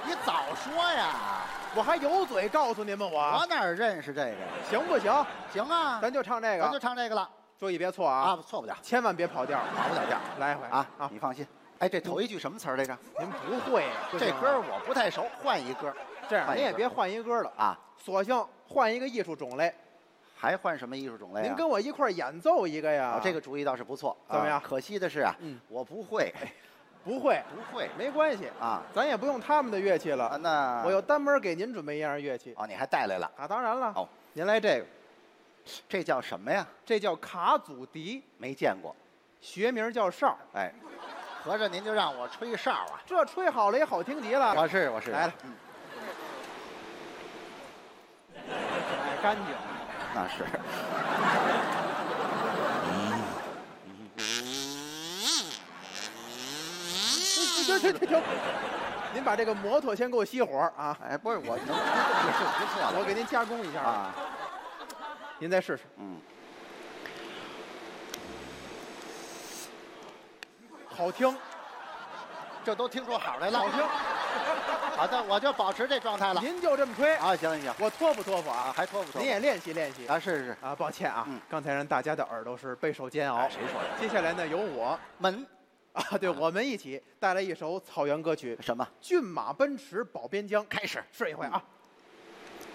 你早说呀！ 我还有嘴告诉你们我哪认识这个？ 行不行？ 行啊， 咱就唱这个， 咱就唱这个了注意别错啊！ 错不了， 千万别跑调， 跑不了调。 来一回啊！你放心。哎，这头一句什么词儿来着？ 您不会这歌我不太熟，换一歌。 这样您也别换一歌了啊， 索性换一个艺术种类。 还换什么艺术种类啊？ 您跟我一块演奏一个呀？ 这个主意倒是不错。 怎么样？ 可惜的是啊，我不会。 不会，没关系啊， 咱也不用他们的乐器了。 那我又单门给您准备一样乐器。 哦，你还带来了啊？当然了。 哦， 您来这个， 这叫什么呀？ 这叫卡祖笛， 没见过， 学名叫哨。 哎，合着您就让我吹哨啊？ 这吹好了也好听极了。 我是来了，哎，干净， 那是。 停！您把这个摩托先给我熄火啊！ 哎，不是我，也是不错的， 我给您加工一下啊。 您再试试。好听， 这都听出好来了。 好听。 好的，我就保持这状态了。 您就这么吹啊？行。 我托付托付啊？ 还托付托付。 您也练习练习啊？是啊。抱歉啊，刚才让大家的耳朵是备受煎熬。 谁说的？ 接下来呢，由我们。 啊，对，我们一起带来一首草原歌曲， 什么？ 骏马奔驰保边疆。 开始， 试一回啊。